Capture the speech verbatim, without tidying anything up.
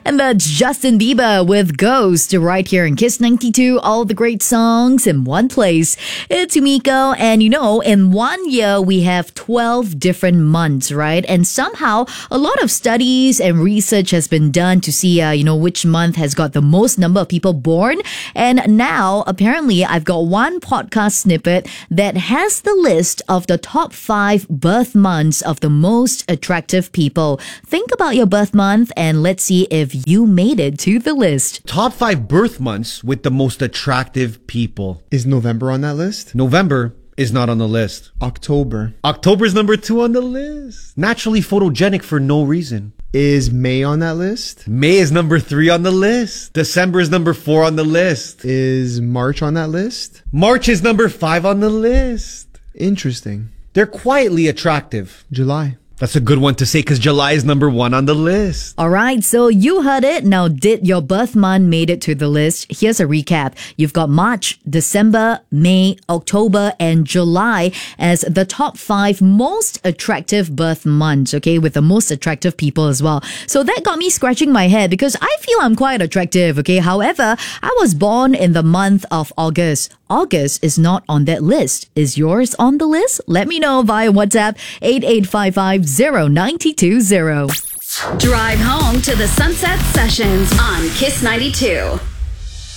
And that's Justin Bieber with Ghost right here in Kiss ninety-two. All the great songs in one place. It's Umiko, and you know, in one year we have twelve different months, right? And somehow a lot of studies and research has been done to see, uh, you know, which month has got the most number of people born. And now, apparently, I've got one podcast snippet that has the list of the top five birth months of the most attractive people. Think about your birth month and let's see if you made it to the list. Top five birth months with the most attractive people. Is November on that list? November is not on the list. October. October's number two on the list. Naturally photogenic for no reason. Is May on that list? May is number three on the list. December is number four on the list. Is March on that list? March is number five on the list. Interesting. They're quietly attractive. July. That's a good one to say because July is number one on the list. All right, so you heard it. Now, did your birth month made it to the list? Here's a recap. You've got March, December, May, October, and July as the top five most attractive birth months, okay, with the most attractive people as well. So that got me scratching my head because I feel I'm quite attractive, okay? However, I was born in the month of August. August is not on that list. Is yours on the list? Let me know via WhatsApp eight eight five five zero nine two zero. Drive home to the Sunset Sessions on Kiss ninety-two.